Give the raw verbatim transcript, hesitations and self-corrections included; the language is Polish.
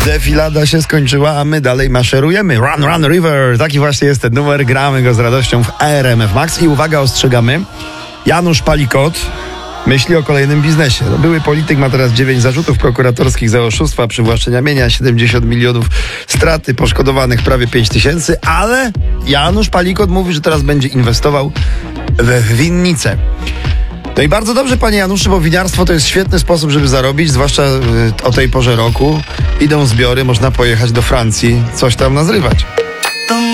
Defilada się skończyła, a my dalej maszerujemy. Run, run, river. Taki właśnie jest ten numer. Gramy go z radością w R M F Max. I uwaga, ostrzegamy. Janusz Palikot myśli o kolejnym biznesie. No, były polityk ma teraz dziewięć zarzutów prokuratorskich za oszustwa, przywłaszczenia mienia, siedemdziesiąt milionów straty, poszkodowanych prawie pięć tysięcy, ale Janusz Palikot mówi, że teraz będzie inwestował w winnice. No i bardzo dobrze, panie Januszu, bo winiarstwo to jest świetny sposób, żeby zarobić, zwłaszcza o tej porze roku. Idą zbiory, można pojechać do Francji, coś tam nazrywać.